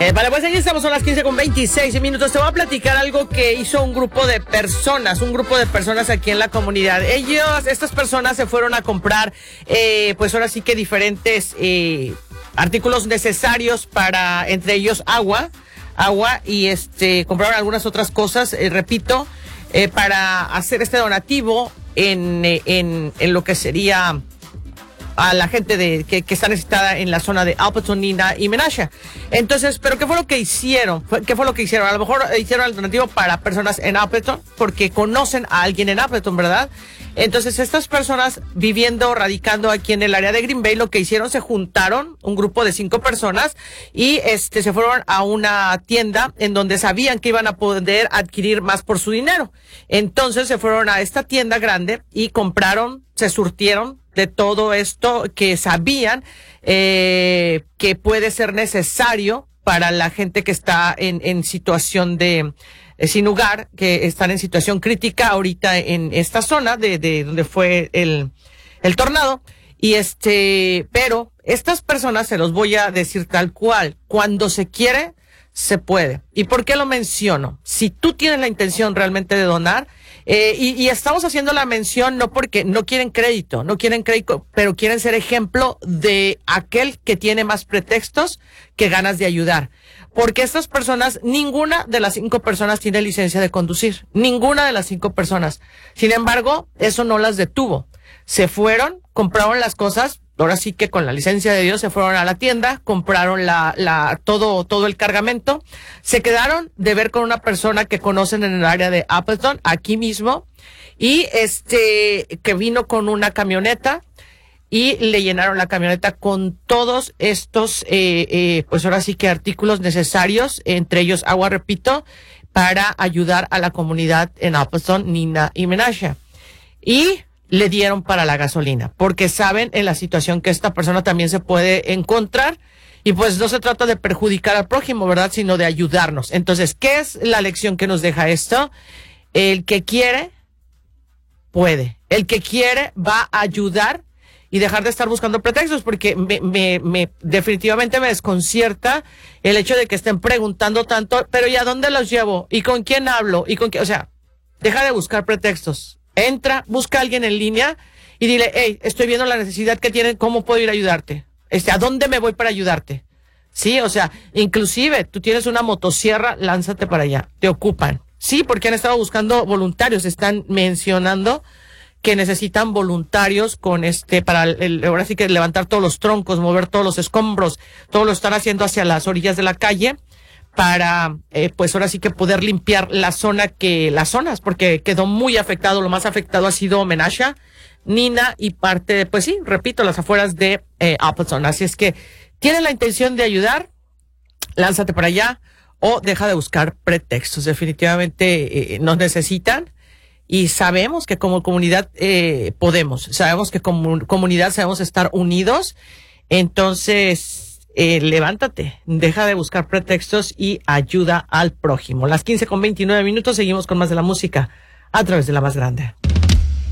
Vale, pues aquí estamos, son las 15:26 minutos. Te voy a platicar algo que hizo un grupo de personas aquí en la comunidad. Estas personas se fueron a comprar, pues ahora sí que diferentes artículos necesarios para, entre ellos agua y compraron algunas otras cosas, repito, para hacer este donativo en lo que sería a la gente que está necesitada en la zona de Appleton, Nina y Menasha. Entonces, ¿pero qué fue lo que hicieron? A lo mejor hicieron el donativo para personas en Appleton, porque conocen a alguien en Appleton, ¿verdad? Entonces, estas personas radicando aquí en el área de Green Bay, lo que hicieron, se juntaron, un grupo de 5 personas, y se fueron a una tienda en donde sabían que iban a poder adquirir más por su dinero. Entonces, se fueron a esta tienda grande y se surtieron de todo esto que sabían que puede ser necesario para la gente que está en situación de sin hogar, que están en situación crítica ahorita en esta zona de donde fue el tornado. Pero estas personas, se los voy a decir tal cual, cuando se quiere, se puede. ¿Y por qué lo menciono? Si tú tienes la intención realmente de donar, y estamos haciendo la mención no porque no quieren crédito, pero quieren ser ejemplo de aquel que tiene más pretextos que ganas de ayudar. Porque estas personas, ninguna de las 5 personas tiene licencia de conducir. Ninguna de las 5 personas. Sin embargo, eso no las detuvo. Se fueron, compraron las cosas. Ahora sí que con la licencia de Dios se fueron a la tienda, compraron todo el cargamento, se quedaron de ver con una persona que conocen en el área de Appleton, aquí mismo, y que vino con una camioneta y le llenaron la camioneta con todos estos, pues ahora sí que artículos necesarios, entre ellos agua, repito, para ayudar a la comunidad en Appleton, Nina y Menasha. Y le dieron para la gasolina, porque saben en la situación que esta persona también se puede encontrar, y pues no se trata de perjudicar al prójimo, ¿verdad?, sino de ayudarnos. Entonces, ¿qué es la lección que nos deja esto? El que quiere, puede. El que quiere va a ayudar y dejar de estar buscando pretextos, porque definitivamente me desconcierta el hecho de que estén preguntando tanto, pero ¿y a dónde los llevo? ¿Y con quién hablo? ¿Y con qué? O sea, deja de buscar pretextos. Entra, busca a alguien en línea y dile, hey, estoy viendo la necesidad que tienen, ¿cómo puedo ir a ayudarte? ¿A dónde me voy para ayudarte? Sí, o sea, inclusive tú tienes una motosierra, lánzate para allá, te ocupan. Sí, porque han estado buscando voluntarios, están mencionando que necesitan voluntarios para ahora sí que levantar todos los troncos, mover todos los escombros, todo lo están haciendo hacia las orillas de la calle, para pues ahora sí que poder limpiar las zonas, porque quedó muy afectado. Lo más afectado ha sido Menasha, Nina y parte, pues sí, repito, las afueras de Appleton. Así es que tienes la intención de ayudar, lánzate para allá o deja de buscar pretextos. Definitivamente nos necesitan, y sabemos que como comunidad sabemos que como comunidad sabemos estar unidos. Entonces, levántate, deja de buscar pretextos y ayuda al prójimo. Las 15:29 minutos, seguimos con más de la música a través de La Más Grande.